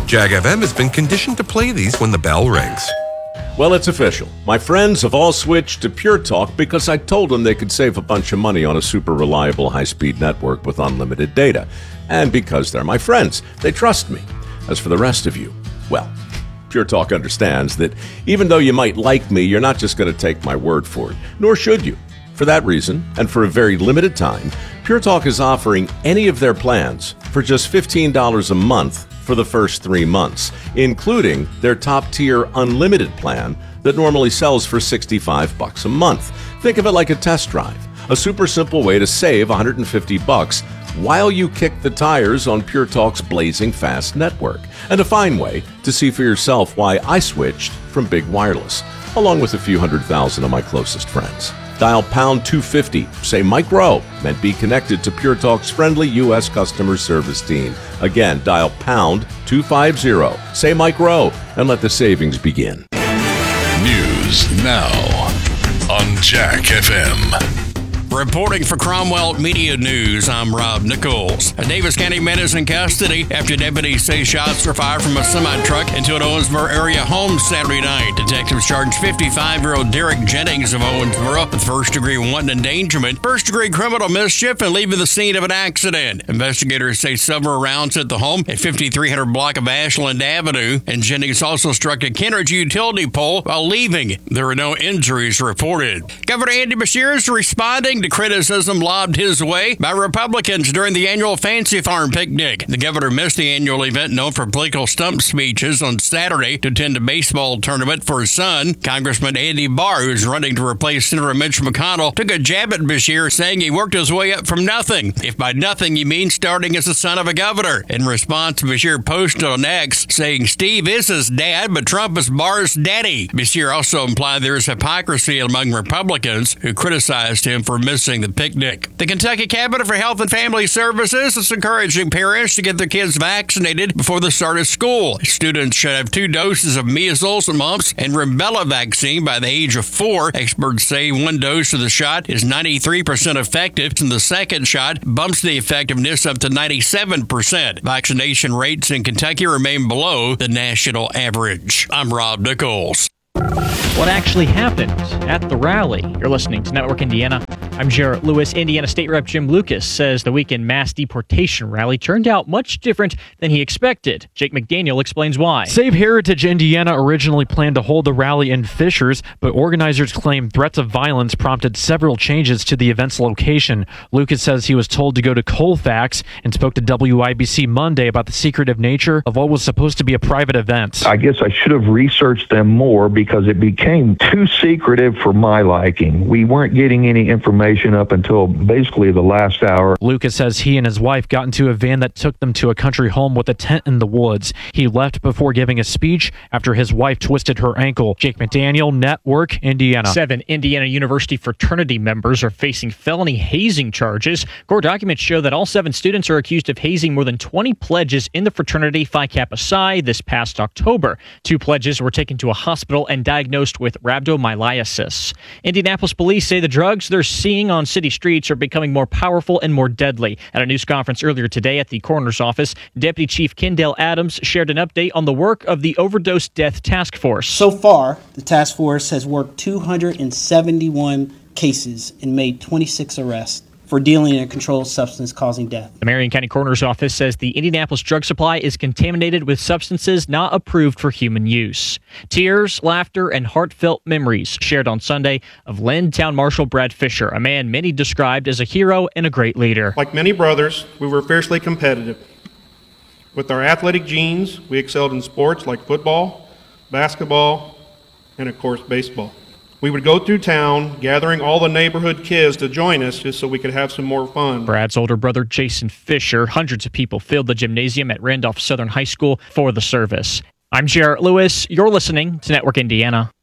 Jag FM has been conditioned to play these when the bell rings. Well, it's official. My friends have all switched to Pure Talk because I told them they could save a bunch of money on a super reliable high-speed network with unlimited data. And because they're my friends, they trust me. As for the rest of you, well, Pure Talk understands that even though you might like me, you're not just going to take my word for it, nor should you. For that reason, and for a very limited time, Pure Talk is offering any of their plans for just $15 a month for the first 3 months, including their top-tier unlimited plan that normally sells for $65 a month. Think of it like a test drive, a super simple way to save $150 while you kick the tires on Pure Talk's blazing fast network, and a fine way to see for yourself why I switched from Big Wireless, along with a few 100,000 of my closest friends. Dial pound 250, say Mike Rowe, and be connected to Pure Talk's friendly U.S. customer service team. Again, dial pound 250, say Mike Rowe, and let the savings begin. News now on Jack FM. Reporting for Cromwell Media News, I'm Rob Nichols. A Davis County man is in custody after deputies say shots were fired from a semi-truck into an Owensboro area home Saturday night. Detectives charged 55-year-old Derek Jennings of Owensboro with first-degree wanton endangerment, first-degree criminal mischief, and leaving the scene of an accident. Investigators say several rounds hit the home at 5300 block of Ashland Avenue, and Jennings also struck a Kentridge utility pole while leaving. There were no injuries reported. Governor Andy Beshear is responding to criticism lobbed his way by Republicans during the annual Fancy Farm picnic. The governor missed the annual event known for political stump speeches on Saturday to attend a baseball tournament for his son. Congressman Andy Barr, who's running to replace Senator Mitch McConnell, took a jab at Beshear, saying he worked his way up from nothing. If by nothing you mean starting as the son of a governor. In response, Beshear posted on X, saying Steve is his dad, but Trump is Barr's daddy. Beshear also implied there is hypocrisy among Republicans who criticized him for missing the picnic. The Kentucky Cabinet for Health and Family Services is encouraging parents to get their kids vaccinated before the start of school. Students should have 2 doses of measles, mumps, and rubella vaccine by the age of 4. Experts say 1 dose of the shot is 93% effective, and the second shot bumps the effectiveness up to 97%. Vaccination rates in Kentucky remain below the national average. I'm Rob Nichols. What actually happened at the rally? You're listening to Network Indiana. I'm Jarrett Lewis. Indiana State Rep Jim Lucas says the weekend mass deportation rally turned out much different than he expected. Jake McDaniel explains why. Save Heritage Indiana originally planned to hold the rally in Fishers, but organizers claim threats of violence prompted several changes to the event's location. Lucas says he was told to go to Colfax and spoke to WIBC Monday about the secretive nature of what was supposed to be a private event. I guess I should have researched them more because it became too secretive for my liking. We weren't getting any information up until basically the last hour. Lucas says he and his wife got into a van that took them to a country home with a tent in the woods. He left before giving a speech after his wife twisted her ankle. Jake McDaniel, Network, Indiana. 7 Indiana University fraternity members are facing felony hazing charges. Court documents show that all 7 students are accused of hazing more than 20 pledges in the fraternity Phi Kappa Psi this past October. 2 pledges were taken to a hospital and diagnosed with rhabdomyolysis. Indianapolis police say the drugs they're seeing on city streets are becoming more powerful and more deadly. At a news conference earlier today at the coroner's office, Deputy Chief Kendall Adams shared an update on the work of the Overdose Death Task Force. So far, the task force has worked 271 cases and made 26 arrests for dealing in a controlled substance causing death. The Marion County Coroner's Office says the Indianapolis drug supply is contaminated with substances not approved for human use. Tears, laughter, and heartfelt memories shared on Sunday of Lynn Town Marshal Brad Fisher, a man many described as a hero and a great leader. Like many brothers, we were fiercely competitive. With our athletic genes, we excelled in sports like football, basketball, and of course, baseball. We would go through town, gathering all the neighborhood kids to join us just so we could have some more fun. Brad's older brother, Jason Fisher, hundreds of people filled the gymnasium at Randolph Southern High School for the service. I'm Jarrett Lewis. You're listening to Network Indiana.